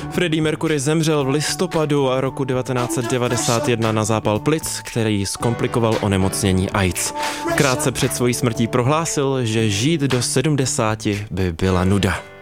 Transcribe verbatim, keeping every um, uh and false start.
Freddie Mercury zemřel v listopadu roku devatenáct set devadesát jedna na zápal plic, který zkomplikoval onemocnění AIDS. Krátce před svojí smrtí prohlásil, že žít do sedmdesáti by byla nuda.